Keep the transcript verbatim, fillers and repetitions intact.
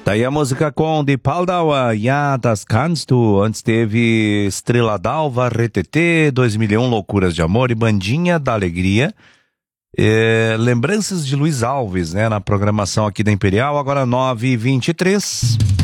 Daí a música com de Paldauer, Ja, das kannst du. Antes teve Estrela d'Alva, Retetê, dois mil e um, Loucuras de Amor e Bandinha da Alegria. É, lembranças de Luiz Alves, né, na programação aqui da Imperial, agora nove e vinte e três.